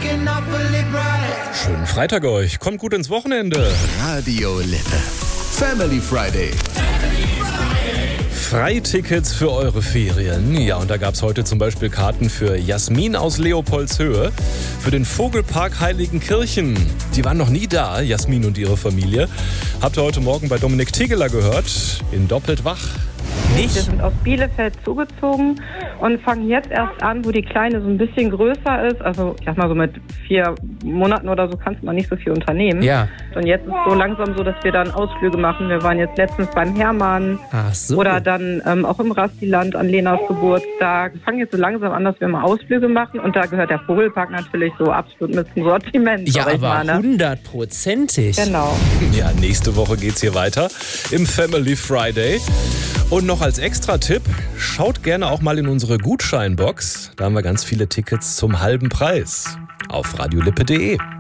Schönen Freitag euch. Kommt gut ins Wochenende. Radio Lippe. Family Friday. Freitickets für eure Ferien. Ja, und da gab es heute zum Beispiel Karten für Jasmin aus Leopoldshöhe, für den Vogelpark Heiligenkirchen. Die waren noch nie da, Jasmin und ihre Familie. Habt ihr heute Morgen bei Dominik Tegeler gehört, in Doppelt wach. Wir sind aus Bielefeld zugezogen und fangen jetzt erst an, wo die Kleine so ein bisschen größer ist. Also ich sag mal so mit 4 Monaten oder so kannst du noch nicht so viel unternehmen. Ja. Und jetzt ist es so langsam so, dass wir dann Ausflüge machen. Wir waren jetzt letztens beim Hermann. Ach so. Oder dann auch im Rastiland an Lenas Geburtstag. Wir fangen jetzt so langsam an, dass wir mal Ausflüge machen. Und da gehört der Vogelpark natürlich so absolut mit zum Sortiment. Ja, aber 100%. Genau. Ja, nächste Woche geht's hier weiter im Family Friday. Und noch als Extra-Tipp, schaut gerne auch mal in unsere Gutscheinbox. Da haben wir ganz viele Tickets zum halben Preis auf radiolippe.de.